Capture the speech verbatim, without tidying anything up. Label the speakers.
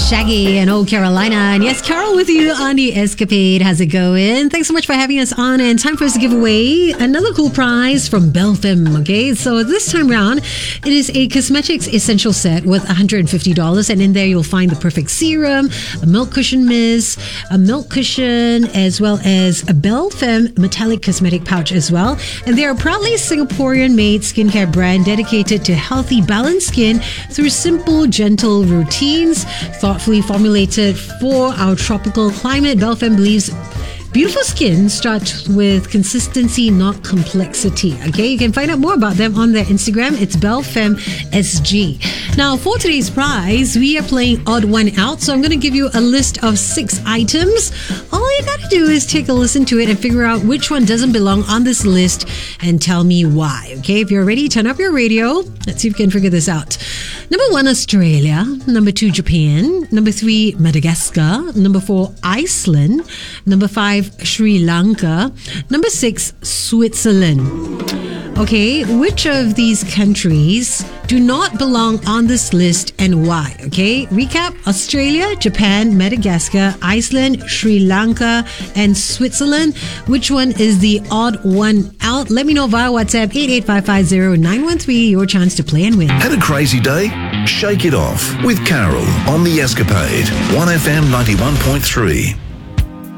Speaker 1: Shaggy and Old Carolina. And yes, Carol with you on the Escapade. How's it going? Thanks so much for having us on. And time for us to give away another cool prize from Belfem. Okay, so this time around, it is a cosmetics essential set worth one hundred fifty dollars. And in there, you'll find the perfect serum, a milk cushion mist, a milk cushion, as well as a Belfem metallic cosmetic pouch as well. And they are proudly Singaporean-made skincare brand dedicated to healthy, balanced skin through simple, gentle routines, thoughtfully formulated for our tropical climate. Belfem believes beautiful skin starts with consistency, not complexity. Okay, you can find out more about them on their Instagram. It's BelfemSG. Now, for today's prize, we are playing Odd One Out. So I'm going to give you a list of six items. All you got to do is take a listen to it and figure out which one doesn't belong on this list and tell me why. Okay, if you're ready, turn up your radio. Let's see if we can figure this out. Number one, Australia. Number two, Japan. Number three, Madagascar. Number four, Iceland. Number five, Sri Lanka. Number six, Switzerland. Okay, which of these countries do not belong on this list and why? Okay, recap: Australia, Japan, Madagascar, Iceland, Sri Lanka, and Switzerland. Which one is the odd one out? Let me know via WhatsApp eight eight five five zero nine one three. Your chance to play and win.
Speaker 2: Had a crazy day? Shake it off with Carol on the Escapade. one F M ninety-one point three.